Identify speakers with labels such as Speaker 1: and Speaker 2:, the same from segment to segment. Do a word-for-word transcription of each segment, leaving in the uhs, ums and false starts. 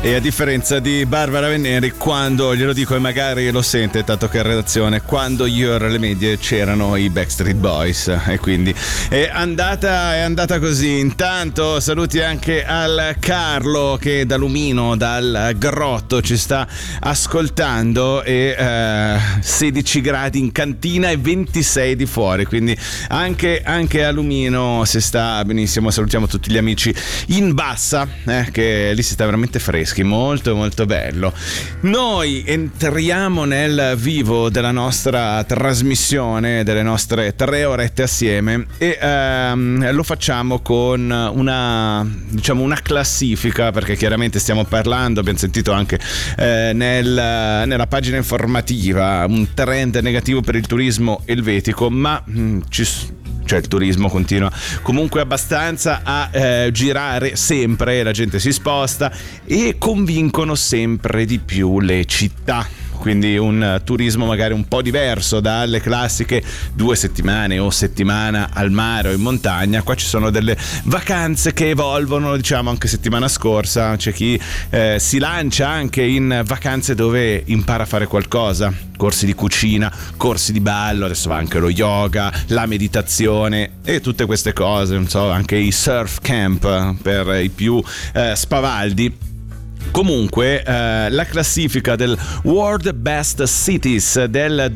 Speaker 1: E a differenza di Barbara Veneri, quando glielo dico e magari lo sente, tanto che in redazione, quando io ero alle medie c'erano i Backstreet Boys, e quindi è andata, è andata così. Intanto saluti anche al Carlo che da Lumino, dal Grotto, ci sta ascoltando, e eh, sedici gradi in cantina e ventisei di fuori, quindi anche, anche a Lumino si sta benissimo. Salutiamo tutti gli amici in bassa, eh, che lì si sta veramente freschi. Molto molto bello. Noi entriamo nel vivo della nostra trasmissione, delle nostre tre orette assieme, e ehm, lo facciamo con una, diciamo, una classifica, perché chiaramente stiamo parlando, abbiamo sentito anche eh, nel, nella pagina informativa un trend negativo per il turismo elvetico, ma mh, ci cioè il turismo continua comunque abbastanza a eh, girare sempre, la gente si sposta e convincono sempre di più le città. Quindi un turismo magari un po' diverso dalle classiche due settimane o settimana al mare o in montagna. Qua ci sono delle vacanze che evolvono, diciamo. Anche settimana scorsa c'è chi eh, si lancia anche in vacanze dove impara a fare qualcosa, corsi di cucina, corsi di ballo, adesso va anche lo yoga, la meditazione e tutte queste cose, non so, anche i surf camp per i più eh, spavaldi. Comunque eh, la classifica del World Best Cities del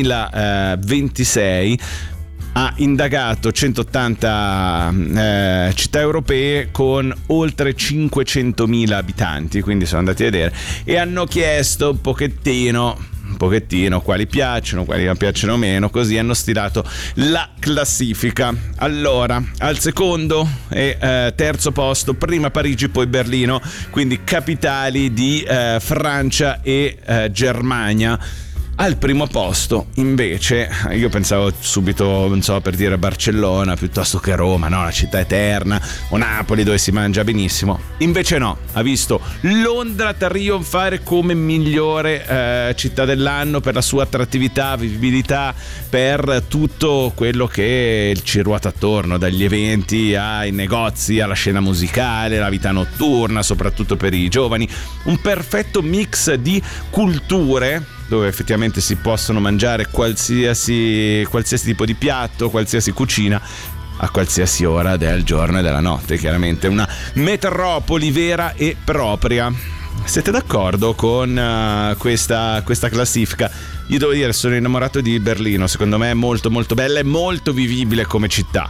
Speaker 1: duemilaventisei ha indagato centottanta eh, città europee con oltre cinquecentomila abitanti, quindi sono andati a vedere e hanno chiesto un pochettino un pochettino quali piacciono, quali non piacciono meno, così hanno stilato la classifica. Allora, al secondo e eh, terzo posto, prima Parigi poi Berlino, quindi capitali di eh, Francia e eh, Germania. Al primo posto invece io pensavo subito, non so, per dire Barcellona piuttosto che Roma, no, la città eterna, o Napoli dove si mangia benissimo. Invece no, ha visto Londra trionfare come migliore eh, città dell'anno per la sua attrattività, vivibilità, per tutto quello che ci ruota attorno, dagli eventi ai negozi, alla scena musicale, la vita notturna, soprattutto per i giovani. Un perfetto mix di culture dove effettivamente si possono mangiare qualsiasi, qualsiasi tipo di piatto, qualsiasi cucina a qualsiasi ora del giorno e della notte. Chiaramente una metropoli vera e propria. Siete d'accordo con uh, questa, questa classifica? Io devo dire, sono innamorato di Berlino, secondo me è molto molto bella e molto vivibile come città.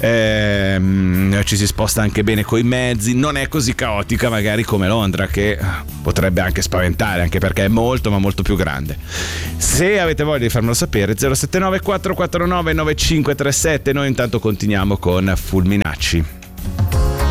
Speaker 1: Ehm, ci si sposta anche bene coi mezzi, non è così caotica magari come Londra, che potrebbe anche spaventare, anche perché è molto ma molto più grande. Se avete voglia di farmelo sapere, zero sette nove quattro quattro nove nove cinque tre sette. Noi intanto continuiamo con Fulminacci.